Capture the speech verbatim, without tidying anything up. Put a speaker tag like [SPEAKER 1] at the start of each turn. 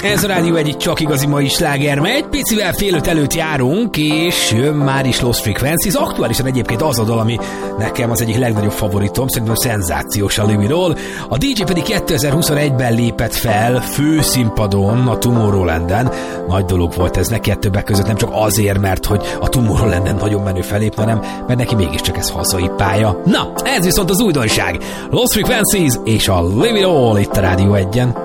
[SPEAKER 1] Ez a Rádió egyik csak igazi mai sláger, mert egy picivel fél öt előtt járunk, és jön már is Lost Frequencies, aktuálisan egyébként az a dal, ami nekem az egyik legnagyobb favoritom, szerintem szenzációs a Live It All. A dé dzsé pedig kétezer-huszonegyben lépett fel főszínpadon a Tomorrowlanden. Nagy dolog volt ez neki többek között, nem csak azért, mert hogy a Tomorrowlanden nagyon menő felépne, hanem mert neki mégiscsak ez hazai pálya. Na, ez viszont az újdonság. Lost Frequencies és a Live It All itt a Rádió egyen.